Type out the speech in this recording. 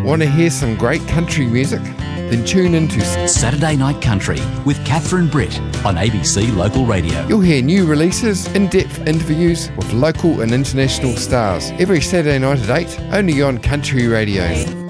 Want to hear some great country music? Then tune into Saturday Night Country with Catherine Britt on ABC Local Radio. You'll hear new releases, in-depth interviews with local and international stars every Saturday night at 8, only on Country Radio.